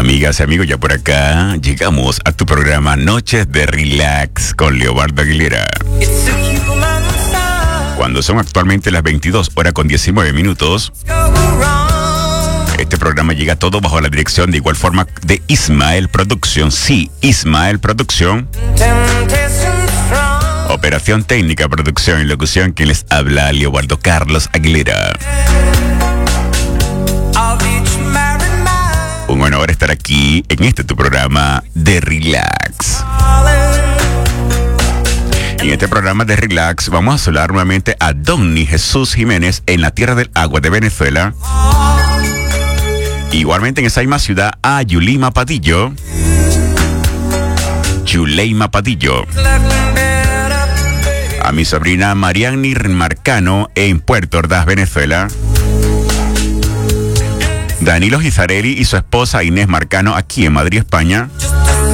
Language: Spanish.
Amigas y amigos, ya por acá llegamos a tu programa Noches de Relax con Leobardo Aguilera. Cuando son actualmente las 22 horas con 19 minutos, este programa llega todo bajo la dirección de igual forma de Ismael Producción. Sí, Ismael Producción. Operación técnica, producción y locución, quien les habla, Leobardo Carlos Aguilera. Un honor estar aquí en este tu programa de Relax. En este programa de Relax vamos a saludar nuevamente a Donny Jesús Jiménez en la Tierra del Agua de Venezuela. Igualmente en esa misma ciudad a Yuleima Padillo. A mi sobrina Marianny Marcano en Puerto Ordaz, Venezuela. Danilo Gizarelli y su esposa Inés Marcano aquí en Madrid, España.